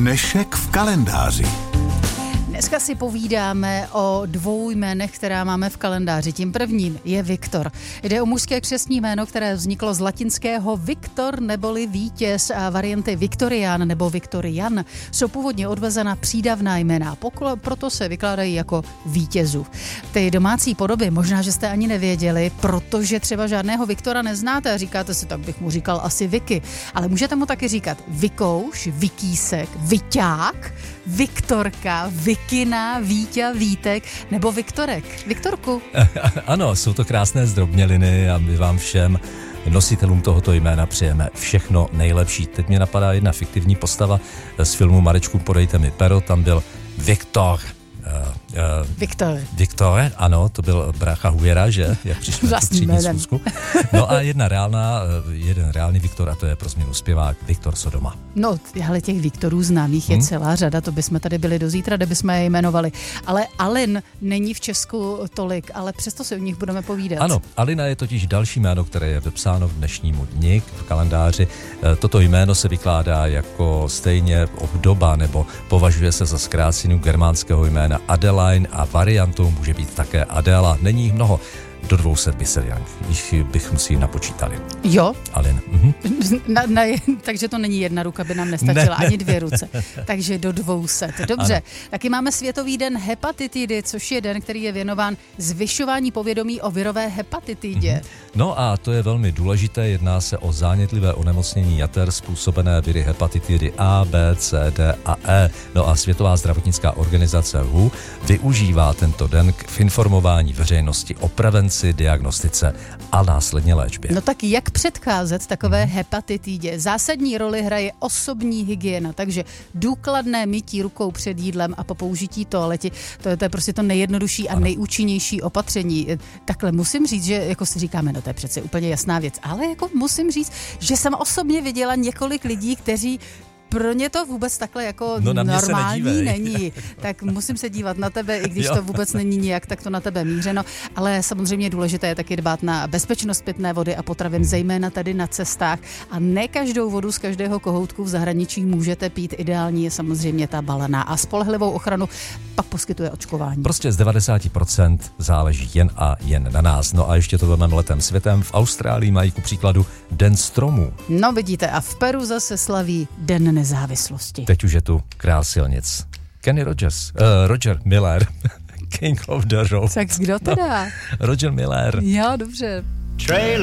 Dnešek v kalendáři. Dneska si povídáme o 2 jménech, která máme v kalendáři. Tím prvním je Viktor. Jde o mužské křestní jméno, které vzniklo z latinského Viktor neboli vítěz, a varianty Viktorián nebo Viktorian jsou původně odvezena přídavná jména, proto se vykládají jako vítězů. Ty domácí podoby možná, že jste ani nevěděli, protože třeba žádného Viktora neznáte a říkáte si, tak bych mu říkal asi Vicky, ale můžete mu taky říkat Vikouš, Vikísek, Viťák, Viktorka, Vikina, Víťa, Vítek nebo Viktorek. Viktorku. Ano, jsou to krásné zdrobněliny a my vám všem nositelům tohoto jména přejeme všechno nejlepší. Teď mě napadá jedna fiktivní postava z filmu Marečku, podejte mi pero, tam byl Viktor. Viktor, ano, to byl brácha Huvěra, že? Jak přišli na tu třídní schůzku. No a jeden reálný Viktor, a to je pro změnu zpěvák Viktor Sodoma. No, ale těch Viktorů známých je celá řada, to bychom tady byli do zítra, kde bychom je jmenovali. Ale Alin není v Česku tolik, ale přesto si o nich budeme povídat. Ano, Alina je totiž další jméno, které je vepsáno v dnešnímu dni v kalendáři. Toto jméno se vykládá jako stejně obdoba, nebo považuje se za zkrácení germánského jména Adeline a variantou může být také Adela. Není jich mnoho. Do 200 by se bychom si napočítali. Jo? Alin. Takže to není jedna ruka, by nám nestačila, ani 2 ruce. Takže do 200. Dobře. Ano. Taky máme Světový den hepatitidy, což je den, který je věnován zvyšování povědomí o virové hepatitidě. No a to je velmi důležité. Jedná se o zánětlivé onemocnění jater způsobené viry hepatitidy A, B, C, D a E. No a Světová zdravotnická organizace WHO využívá tento den k informování veřejnosti o prevenci, diagnostice a následně léčbě. No tak jak předcházet takové hepatitidě? Zásadní roli hraje osobní hygiena, takže důkladné mytí rukou před jídlem a po použití toalety, to je prostě to nejjednodušší a nejúčinnější opatření. Takhle musím říct, že jako si říkáme, no to je přece úplně jasná věc, ale jako musím říct, že jsem osobně viděla několik lidí, kteří pro ně to vůbec takhle jako normální není. Tak musím se dívat na tebe, i když to vůbec není nijak, tak to na tebe mířeno. Ale samozřejmě důležité je taky dbát na bezpečnost pitné vody a potravin, zejména tady na cestách. A ne každou vodu z každého kohoutku v zahraničí můžete pít. Ideální je samozřejmě ta balená. A spolehlivou ochranu pak poskytuje očkování. Prostě z 90% záleží jen a jen na nás. No a ještě to vezmeme letem světem. V Austrálii mají ku příkladu Den stromů. No vidíte, a v Peru zase slaví Den nezávislosti. Teď už je tu král silnic. Kenny Roger Miller. King of the Road. Tak kdo teda? Roger Miller. Jo, dobře.